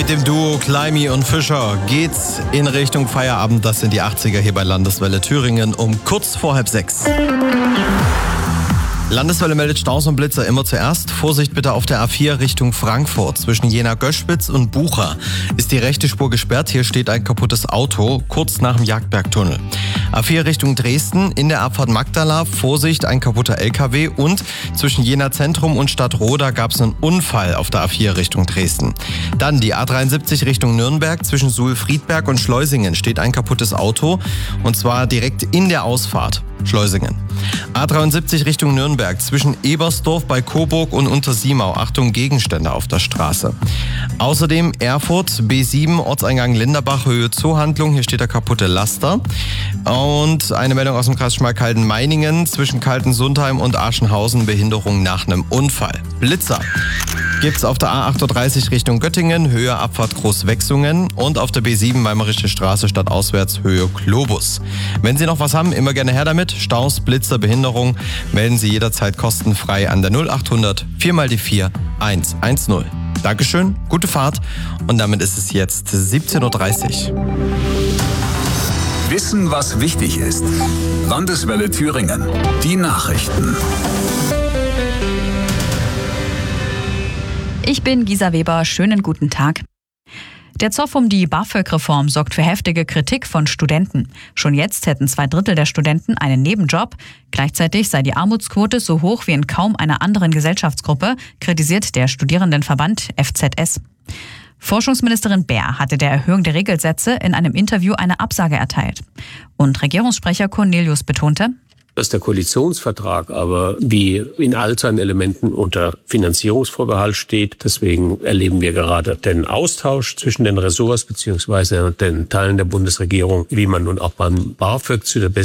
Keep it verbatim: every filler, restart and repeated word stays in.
Mit dem Duo Kleimi und Fischer geht's in Richtung Feierabend. Das sind die achtziger hier bei Landeswelle Thüringen um kurz vor halb sechs. Landeswelle meldet Staus und Blitzer immer zuerst. Vorsicht bitte auf der A vier Richtung Frankfurt. Zwischen Jena-Göschwitz und Bucha ist die rechte Spur gesperrt. Hier steht ein kaputtes Auto, kurz nach dem Jagdbergtunnel. A vier Richtung Dresden, in der Abfahrt Magdala, Vorsicht, ein kaputter L K W. Und zwischen Jena Zentrum und Stadtroda gab es einen Unfall auf der A vier Richtung Dresden. Dann die A dreiundsiebzig Richtung Nürnberg, zwischen Suhl-Friedberg und Schleusingen steht ein kaputtes Auto. Und zwar direkt in der Ausfahrt. Schleusingen. A dreiundsiebzig Richtung Nürnberg, zwischen Ebersdorf bei Coburg und Untersiemau. Achtung, Gegenstände auf der Straße. Außerdem Erfurt, B sieben, Ortseingang Linderbach, Höhe Zoohandlung. Hier steht der kaputte Laster. Und eine Meldung aus dem Kreis Schmalkalden-Meiningen, zwischen Kaltensundheim und Aschenhausen, Behinderung nach einem Unfall. Blitzer gibt's auf der A achtunddreißig Richtung Göttingen, Höhe Abfahrt Großwechsungen, und auf der B sieben Weimarische Straße stadtauswärts Höhe Globus. Wenn Sie noch was haben, immer gerne her damit. Staus, Blitzer, Behinderung, melden Sie jederzeit kostenfrei an der null achthundert vier mal die vier eins eins null. Dankeschön, gute Fahrt, und damit ist es jetzt siebzehn Uhr dreißig. Wissen, was wichtig ist. Landeswelle Thüringen. Die Nachrichten. Ich bin Gisa Weber, schönen guten Tag. Der Zoff um die BAföG-Reform sorgt für heftige Kritik von Studenten. Schon jetzt hätten zwei Drittel der Studenten einen Nebenjob. Gleichzeitig sei die Armutsquote so hoch wie in kaum einer anderen Gesellschaftsgruppe, kritisiert der Studierendenverband F Z S. Forschungsministerin Baer hatte der Erhöhung der Regelsätze in einem Interview eine Absage erteilt. Und Regierungssprecher Cornelius betonte, dass der Koalitionsvertrag aber wie in all seinen Elementen unter Finanzierungsvorbehalt steht. Deswegen erleben wir gerade den Austausch zwischen den Ressorts bzw. den Teilen der Bundesregierung, wie man nun auch beim BAföG zu der